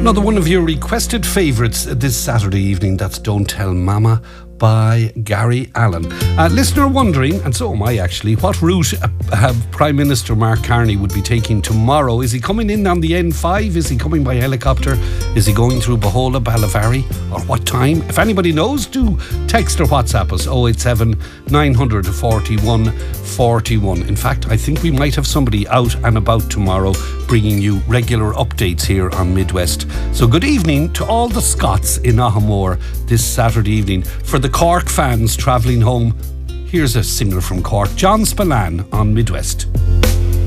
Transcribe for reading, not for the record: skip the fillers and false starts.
Another one of your requested favourites this Saturday evening. That's Don't Tell Mama by Gary Allen. Listener wondering, and so am I actually, what route Prime Minister Mark Carney would be taking tomorrow. Is he coming in on the N5? Is he coming by helicopter? Is he going through Bahola, Ballyvarry? Or what time? If anybody knows, do text or WhatsApp us 087 900 41 41. In fact, I think we might have somebody out and about tomorrow bringing you regular updates here on Midwest. So good evening to all the Scots in Ahamore this Saturday evening. For the Cork fans travelling home, here's a singer from Cork, John Spillane on Midwest.